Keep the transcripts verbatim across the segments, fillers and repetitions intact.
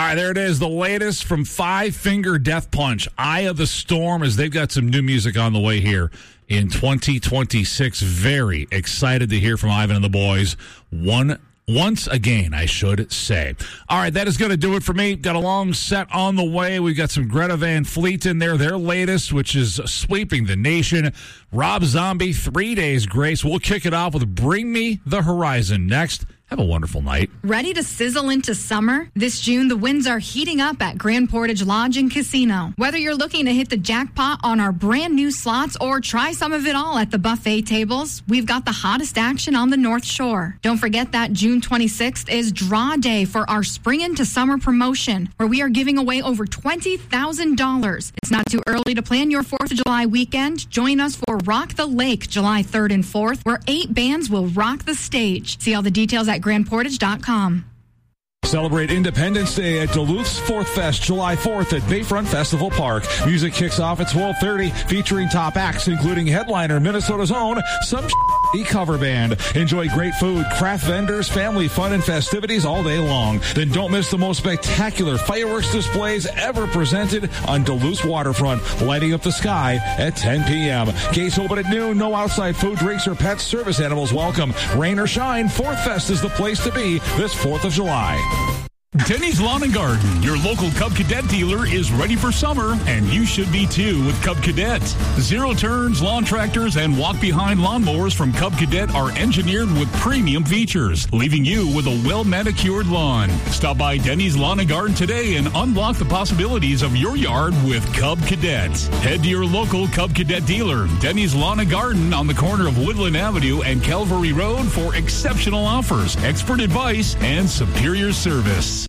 right, there it is. The latest from Five Finger Death Punch, Eye of the Storm, as they've got some new music on the way here in twenty twenty-six. Very excited to hear from Ivan and the boys. One Once again, I should say. All right, that is going to do it for me. Got a long set on the way. We've got some Greta Van Fleet in there, their latest, which is sweeping the nation. Rob Zombie, Three Days Grace. We'll kick it off with Bring Me the Horizon next. Have a wonderful night. Ready to sizzle into summer? This June, the winds are heating up at Grand Portage Lodge and Casino. Whether you're looking to hit the jackpot on our brand new slots or try some of it all at the buffet tables, we've got the hottest action on the North Shore. Don't forget that June twenty-sixth is Draw Day for our Spring into Summer promotion, where we are giving away over twenty thousand dollars. It's not too early to plan your fourth of July weekend. Join us for Rock the Lake July third and fourth, where eight bands will rock the stage. See all the details at grand portage dot com. Celebrate Independence Day at Duluth's Fourth Fest, July fourth at Bayfront Festival Park. Music kicks off at twelve thirty, featuring top acts, including headliner Minnesota's own Some Cover Band. Enjoy great food, craft vendors, family fun, and festivities all day long. Then don't miss the most spectacular fireworks displays ever presented on Duluth's waterfront, lighting up the sky at ten p.m. Gates open at noon. No outside food, drinks, or pets. Service animals welcome. Rain or shine, Fourth Fest is the place to be this fourth of July. Denny's Lawn and Garden, your local Cub Cadet dealer, is ready for summer, and you should be too with Cub Cadet. Zero turns, lawn tractors, and walk-behind lawnmowers from Cub Cadet are engineered with premium features, leaving you with a well-manicured lawn. Stop by Denny's Lawn and Garden today and unlock the possibilities of your yard with Cub Cadet. Head to your local Cub Cadet dealer, Denny's Lawn and Garden, on the corner of Woodland Avenue and Calvary Road for exceptional offers, expert advice, and superior service.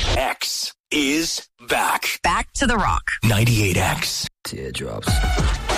X is back. Back to the rock. ninety-eight X. Teardrops.